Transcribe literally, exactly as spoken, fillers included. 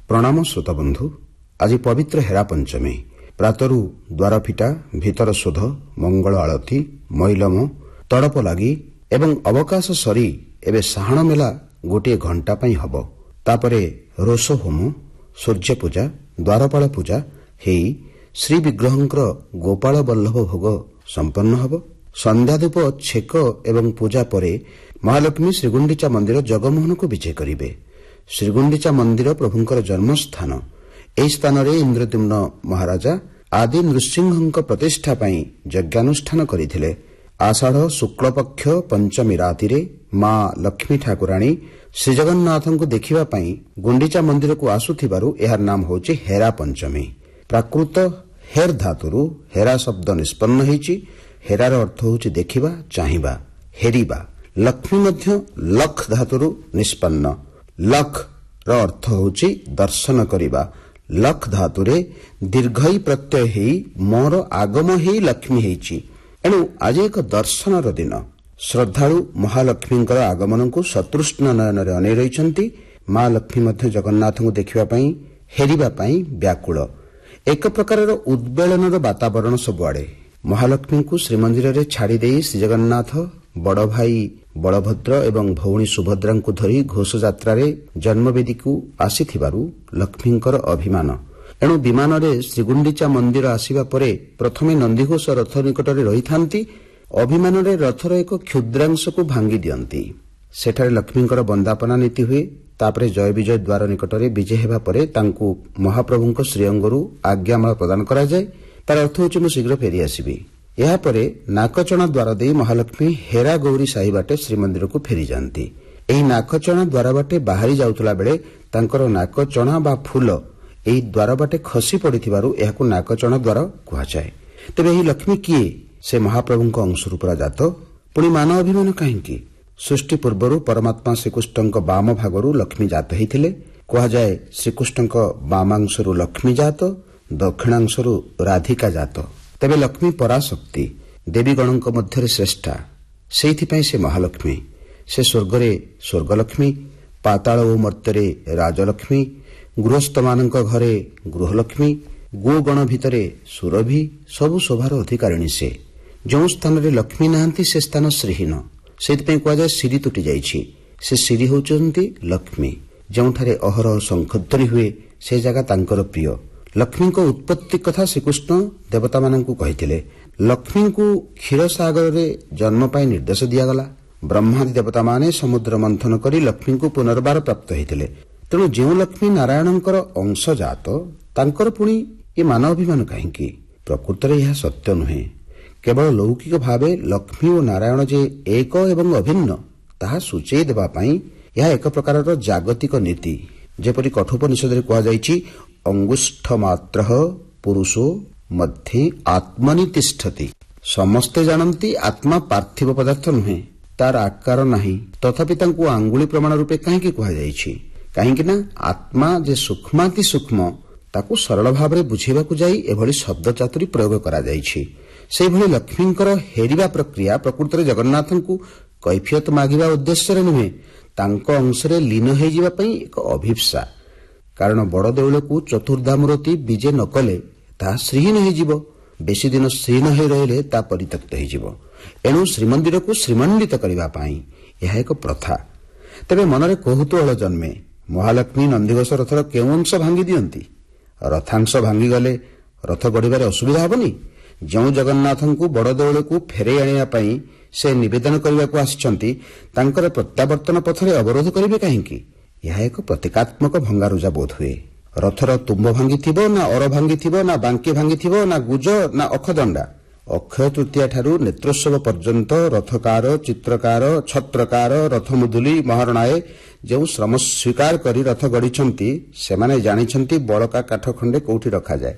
प्रणाम श्रोता बंधु। आज पवित्र हेरा पंचमी प्रातरु द्वार फिटा भीतर शोध मंगल आलती मैलम तड़प लगी एवं अवकाश सरी एवं साहण मेला गोटे घंटा पाई हब। तापरे रोष होम सूर्य पूजा द्वारपाल पूजा हेई श्री विग्रहंकर गोपाल बल्लभ भोग संपन्न हब। संध्याधूप छेक एवं पूजा परे महालक्ष्मी श्रीगुंडीचा मंदिर जगमोहन को विजय करिवे। श्रीगुंडीचा मंदिर प्रभुंकर जन्मस्थान। एही स्थान रे इंद्रद्युम्न महाराजा आदि नृसिंह प्रतिष्ठा पाई यज्ञानुष्ठान करिथिले। आषाढ़ शुक्ल पक्ष पंचमी राति रे मां लक्ष्मी ठाकुराणी श्रीजगन्नाथଙ୍କୁ देखिबा पाई गुंडीचा मंदिर को आसुथिबारु एहार नाम होछि हेरा पंचमी। प्राकृत हेर धातुरु हेरा शब्द निष्पन्न होइछि। हेरार अर्थ होछि देखिबा चाहिबा हेरिबा। लक्ष्मी मध्य लख धातुरु निष्पन्न। लख र अर्थ होछि दर्शन करिबा। लख धातुरे दीर्घई प्रत्यय हेई मोर आगम हेई लक्ष्मी हेइछि। एणु आज एक दर्शनर दिन। श्रद्धालु महालक्ष्मींकर आगमन को सतृष्ण नयन रे अनै रहिछन्ति। मां लक्ष्मी मध्य जगन्नाथଙ୍କୁ देखिबा पई हेरिबा पई व्याकुल। एक प्रकारर उद्वेलनर वातावरण सबुआडे। महालक्ष्मी को श्रीमंदिर रे छाड़ी देई श्रीजगन्नाथ बड़ भाई बलभद्र एवं भौणी सुभद्रा को धरी घोष यात्रा रे जन्मवेदी को आसीथिबारु लक्ष्मींकर अभिमान। एणु विमान रे श्रीगुंडीचा मंदिर आसीबा परे प्रथमे नंदीघोष रथ निकट रे रहिथांती। अभिमान रे रथर एक क्षुद्रांश को भांगी दियंती। सेठारे लक्ष्मींकर वंदापना नीति हुए। तापरे जय विजय द्वार निकट रे विजय हेबा परे तांकु महाप्रभुंक श्रीअंगरु आज्ञामाळ प्रदान करा जाय। तार अर्थ होछि मु शीघ्र फेरी आसीबी। ଏହା ପରେ ନାକଚଣା ଦ୍ୱାର ଦେଇ ମହାଲକ୍ଷ୍ମୀ ହେରା ଗୌରୀ ସାହି ବାଟେ ଶ୍ରୀମନ୍ଦିରକୁ ଫେରି ଯାଆନ୍ତି। ଏହି ନାକଚଣା ଦ୍ୱାର ବାଟେ ବାହାରି ଯାଉଥିଲା ବେଳେ ତାଙ୍କର ନାକଚଣା ବା ଫୁଲ ଏହି ଦ୍ୱାର ବାଟେ ଖସି ପଡ଼ିଥିବାରୁ ଏହାକୁ ନାକଚଣା ଦ୍ୱାର କୁହାଯାଏ। ତେବେ ଏହି ଲକ୍ଷ୍ମୀ କିଏ? ସେ ମହାପ୍ରଭୁଙ୍କ ଅଂଶରୁ ପରା ଜାତ। ପୁଣି ମାନ ଅଭିମାନ କାହିଁକି? ସୃଷ୍ଟି ପୂର୍ବରୁ ପରମାତ୍ମା ଶ୍ରୀକୃଷ୍ଣଙ୍କ ବାମ ଭାଗରୁ ଲକ୍ଷ୍ମୀ ଜାତ ହୋଇଥିଲେ। କୁହାଯାଏ ଶ୍ରୀକୃଷ୍ଣଙ୍କ ବାମାଂଶରୁ ଲକ୍ଷ୍ମୀ ଜାତ, ଦକ୍ଷିଣାଂଶରୁ ରାଧିକା ଜାତ। ତେବେ ଲକ୍ଷ୍ମୀ ପରାଶକ୍ତି ଦେବୀଗଣଙ୍କ ମଧ୍ୟରେ ଶ୍ରେଷ୍ଠା। ସେଇଥିପାଇଁ ସେ ମହାଲକ୍ଷ୍ମୀ। ସେ ସ୍ୱର୍ଗରେ ସ୍ୱର୍ଗଲକ୍ଷ୍ମୀ, ପାତାଳ ଓ ମର୍ତ୍ତ୍ୟରେ ରାଜଲକ୍ଷ୍ମୀ, ଗୃହସ୍ଥମାନଙ୍କ ଘରେ ଗୃହଲକ୍ଷ୍ମୀ, ଗୋଗଣ ଭିତରେ ସୁରଭି, ସବୁ ଶୋଭାର ଅଧିକାରିଣୀ ସେ। ଯେଉଁ ସ୍ଥାନରେ ଲକ୍ଷ୍ମୀ ନାହାନ୍ତି ସେ ସ୍ଥାନ ଶ୍ରୀହୀନ। ସେଇଥିପାଇଁ କୁହାଯାଏ ସିରି ତୁଟି ଯାଇଛି। ସେ ସିରି ହେଉଛନ୍ତି ଲକ୍ଷ୍ମୀ। ଯେଉଁଠାରେ ଅହରହ ଶଙ୍ଖଧ୍ୱନି ହୁଏ ସେ ଜାଗା ତାଙ୍କର ପ୍ରିୟ। ଲକ୍ଷ୍ମୀଙ୍କ ଉତ୍ପତ୍ତି କଥା ଶ୍ରୀକୃଷ୍ଣ ଦେବତାମାନଙ୍କୁ କହିଥିଲେ। ଲକ୍ଷ୍ମୀଙ୍କୁ କ୍ଷୀରସାଗରରେ ଜନ୍ମ ପାଇଁ ନିର୍ଦ୍ଦେଶ ଦିଆଗଲା। ବ୍ରହ୍ମାଦି ଦେବତାମାନେ ସମୁଦ୍ର ମନ୍ଥନ କରି ଲକ୍ଷ୍ମୀଙ୍କୁ ପୁନର୍ବାର ପ୍ରାପ୍ତ ହୋଇଥିଲେ। ତେଣୁ ଯେଉଁ ଲକ୍ଷ୍ମୀ ନାରାୟଣଙ୍କର ଅଂଶଜାତ ତାଙ୍କର ପୁଣି ଏ ମାନ ଅଭିମାନ କାହିଁକି? ପ୍ରକୃତରେ ଏହା ସତ୍ୟ ନୁହେଁ। କେବଳ ଲୌକିକ ଭାବେ ଲକ୍ଷ୍ମୀ ଓ ନାରାୟଣ ଯେ ଏକ ଏବଂ ଅଭିନ୍ନ ତାହା ସୂଚାଇ ଦେବା ପାଇଁ ଏହା ଏକ ପ୍ରକାରର ଜାଗତିକ ନୀତି। ଯେପରି କଠୋପନିଷଦରେ କୁହାଯାଇଛି, ଅଙ୍ଗୁଷ୍ଠ ମାତ୍ର ପୁରୁଷୋ ମଧ୍ୟ ଆତ୍ମନି ତିଷ୍ଠତି। ସମସ୍ତେ ଜାଣନ୍ତି ଆତ୍ମା ପାର୍ଥିବ ପଦାର୍ଥ ନୁହେଁ, ତାର ଆକାର ନାହିଁ। ତଥାପି ତାଙ୍କୁ ଆଙ୍ଗୁଳି ପ୍ରମାଣ ରୂପେ କାହିଁକି କୁହାଯାଇଛି? କାହିଁକି ନା ଆତ୍ମା ଯେ ସୂକ୍ଷ୍ମାତି ସୂକ୍ଷ୍ମ ତାକୁ ସରଳ ଭାବରେ ବୁଝେଇବାକୁ ଯାଇ ଏଭଳି ଶବ୍ଦ ଚାତୁରୀ ପ୍ରୟୋଗ କରାଯାଇଛି। ସେହିଭଳି ଲକ୍ଷ୍ମୀଙ୍କର ହେରିବା ପ୍ରକ୍ରିୟା ପ୍ରକୃତରେ ଜଗନ୍ନାଥଙ୍କୁ କୈଫିୟତ ମାଗିବା ଉଦ୍ଦେଶ୍ୟରେ ନୁହେଁ, ତାଙ୍କ ଅଂଶରେ ଲୀନ ହୋଇଯିବା ପାଇଁ ଏକ ଅଭିପ୍ସା। କାରଣ ବଡ଼ ଦେଉଳକୁ ଚତୁର୍ଦ୍ଧାମୂରତି ବିଜେ ନ କଲେ ତାହା ଶ୍ରୀହୀନ ହୋଇଯିବ। ବେଶୀ ଦିନ ଶ୍ରୀହୀନ ହୋଇ ରହିଲେ ତାହା ପରିତ୍ୟକ୍ତ ହୋଇଯିବ। ଏଣୁ ଶ୍ରୀମନ୍ଦିରକୁ ଶ୍ରୀମଣ୍ଡିତ କରିବା ପାଇଁ ଏହା ଏକ ପ୍ରଥା। ତେବେ ମନରେ କୌତୂହଳ ଜନ୍ମେ, ମହାଲକ୍ଷ୍ମୀ ନନ୍ଦିଘୋଷ ରଥର କେଉଁ ଅଂଶ ଭାଙ୍ଗି ଦିଅନ୍ତି? ରଥାଂଶ ଭାଙ୍ଗିଗଲେ ରଥ ଗଢ଼ିବାରେ ଅସୁବିଧା ହେବନି? ଯେଉଁ ଜଗନ୍ନାଥଙ୍କୁ ବଡ଼ ଦେଉଳକୁ ଫେରାଇ ଆଣିବା ପାଇଁ ସେ ନିବେଦନ କରିବାକୁ ଆସିଛନ୍ତି ତାଙ୍କର ପ୍ରତ୍ୟାବର୍ତ୍ତନ ପଥରେ ଅବରୋଧ କରିବେ କାହିଁକି? ଏହା ଏକ ପ୍ରତୀକାତ୍ମକ ଭଙ୍ଗାରୁଜା ବୋଧ ହୁଏ। ରଥର ତୁମ୍ବ ଭାଙ୍ଗିଥିବ ନା ଅର ଭାଙ୍ଗିଥିବ ନା ବାଙ୍କି ଭାଙ୍ଗିଥିବ ନା ଗୁଜ ନା ଅଖଦଣ୍ଡା। ଅକ୍ଷୟ ତୃତୀୟା ଠାରୁ ନେତ୍ରୋତ୍ସବ ପର୍ଯ୍ୟନ୍ତ ରଥକାର, ଚିତ୍ରକାର, ଛତ୍ରକାର, ରଥମୁଦୁଲି, ମହାରଣାଏ ଯେଉଁ ଶ୍ରମ ସ୍ୱୀକାର କରି ରଥ ଗଢ଼ିଛନ୍ତି ସେମାନେ ଜାଣିଛନ୍ତି ବଳକା କାଠ ଖଣ୍ଡେ କୋଉଠି ରଖାଯାଏ।